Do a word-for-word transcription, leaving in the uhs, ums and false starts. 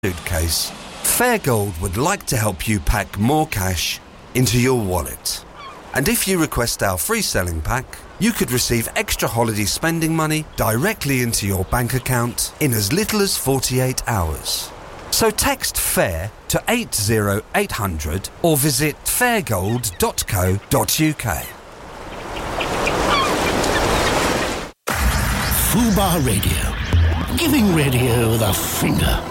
suitcase. Fairgold would like to help you pack more cash into your wallet. And if you request our free selling pack, you could receive extra holiday spending money directly into your bank account in as little as forty-eight hours. So text FAIR to eight zero eight hundred or visit fairgold dot co dot uk. Fubar Radio. Giving radio the finger.